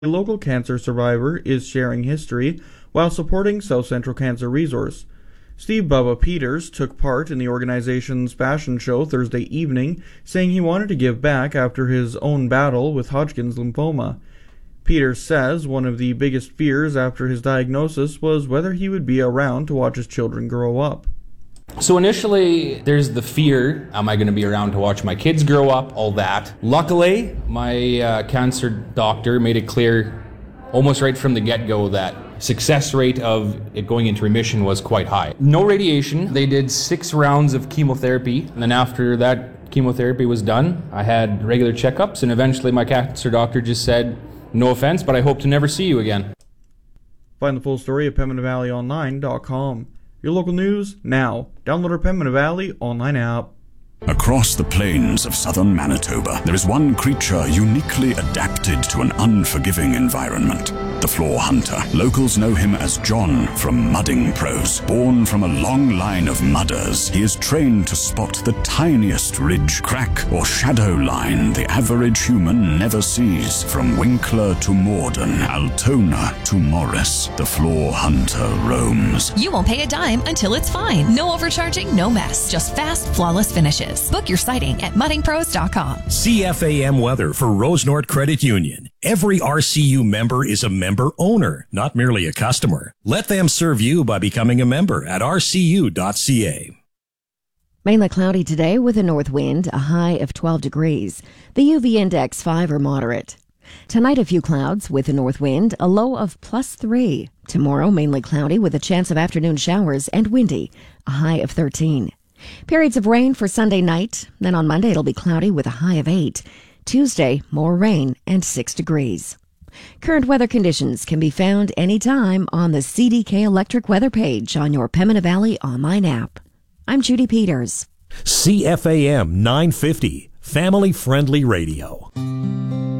A local cancer survivor is sharing history while supporting South Central Cancer Resource. Steve Bubba Peters took part in the organization's fashion show Thursday evening, saying he wanted to give back after his own battle with Hodgkin's lymphoma. Peters says one of the biggest fears after his diagnosis was whether he would be around to watch his children grow up. So initially, there's the fear, am I going to be around to watch my kids grow up, all that. Luckily, my cancer doctor made it clear almost right from the get-go that success rate of it going into remission was quite high. No radiation. They did 6 rounds of chemotherapy, and then after that chemotherapy was done, I had regular checkups, and eventually my cancer doctor just said, no offense, but I hope to never see you again. Find the full story at PembinaValleyOnline.com. Your local news now. Download our Pembina Valley online app. Across the plains of southern Manitoba, there is one creature uniquely adapted to an unforgiving environment. The floor hunter. Locals know him as John from Mudding Pros. Born from a long line of mudders, he is trained to spot the tiniest ridge, crack, or shadow line the average human never sees. From Winkler to Morden, Altona to Morris, the floor hunter roams. You won't pay a dime until it's fine. No overcharging, no mess. Just fast, flawless finishes. Book your sighting at muddingpros.com. CFAM weather for Rosenort Credit Union. Every RCU member is a member owner, not merely a customer. Let them serve you by becoming a member at rcu.ca. Mainly cloudy today with a north wind, a high of 12 degrees. The UV index 5 or moderate. Tonight a few clouds with a north wind, a low of +3. Tomorrow mainly cloudy with a chance of afternoon showers and windy, a high of 13. Periods of rain for Sunday night. Then on Monday it'll be cloudy with a high of 8. Tuesday, more rain and 6 degrees. Current weather conditions can be found anytime on the CDK Electric weather page on your Pembina Valley online app. I'm Judy Peters. CFAM 950, family-friendly radio.